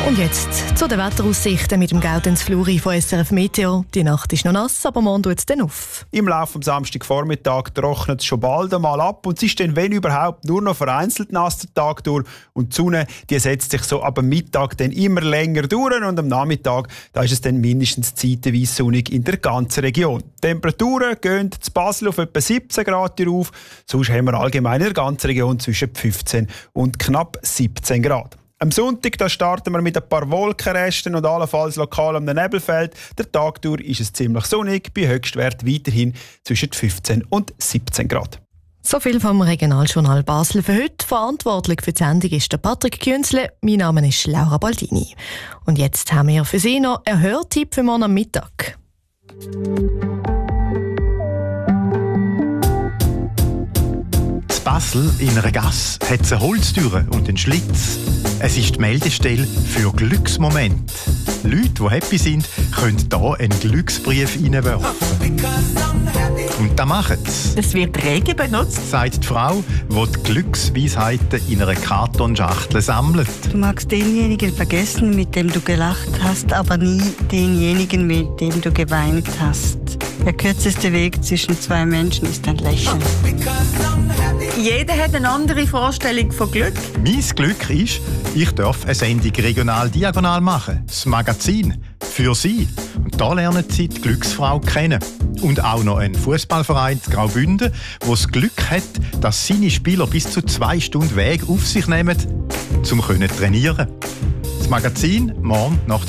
Und jetzt zu den Wetteraussichten mit dem Gaudenz Fluri von SRF Meteo. Die Nacht ist noch nass, aber morgen tut es dann auf. Im Laufe des Samstagvormittag trocknet es schon bald einmal ab und es ist dann, wenn überhaupt, nur noch vereinzelt nass der Tag durch. Und die Sonne, die setzt sich so ab dem Mittag dann immer länger durch und am Nachmittag, da ist es dann mindestens zeitweise sonnig in der ganzen Region. Die Temperaturen gehen zu Basel auf etwa 17 Grad auf, sonst haben wir allgemein in der ganzen Region zwischen 15 und knapp 17 Grad. Am Sonntag da starten wir mit ein paar Wolkenresten und allenfalls lokal am Nebelfeld. Der Tag durch ist es ziemlich sonnig, bei Höchstwert weiterhin zwischen 15 und 17 Grad. So viel vom Regionaljournal Basel für heute. Verantwortlich für die Sendung ist der Patrick Künzle. Mein Name ist Laura Baldini. Und jetzt haben wir für Sie noch einen Hörtipp für morgen am Mittag. Basel in einer Gasse hat es eine Holztür und einen Schlitz. Es ist die Meldestelle für Glücksmomente. Leute, die happy sind, können hier einen Glücksbrief reinwerfen. Und das machen sie. Es wird rege benutzt, sagt die Frau, die die Glücksweisheiten in einer Kartonschachtel sammelt. Du magst denjenigen vergessen, mit dem du gelacht hast, aber nie denjenigen, mit dem du geweint hast. Der kürzeste Weg zwischen zwei Menschen ist ein Lächeln. jeder hat eine andere Vorstellung von Glück. Mein Glück ist, ich darf eine Sendung regional diagonal machen. Das Magazin für Sie. Und da lernen Sie die Glücksfrau kennen. Und auch noch ein Fußballverein in Graubünden, der das Glück hat, dass seine Spieler bis zu 2 Stunden Weg auf sich nehmen, um trainieren zu können. Das Magazin morgen nach der